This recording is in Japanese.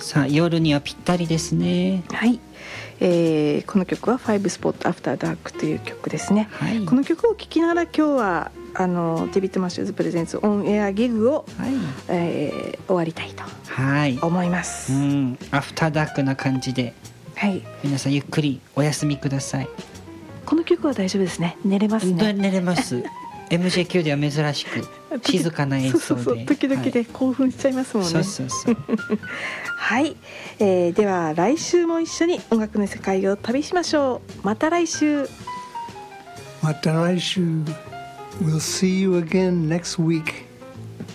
さあ夜にはぴったりですね。 はい、この曲は5 Spot After Dark という曲ですね、 はい、 この曲を聴きながら今日はデビッド・マシューズプレゼンツオンエアギグを、 はい終わりたいとはい思います、 アフターダークな感じで、 はい、 皆さんゆっくりお休みください。 この曲は大丈夫ですね。寝れますね。 寝れますMJQ では珍しく静かな演奏でそう時々で興奮しちゃいますもんね、 そうはい、では来週も一緒に音楽の世界を旅しましょう。また来週。 We'll see you again next week.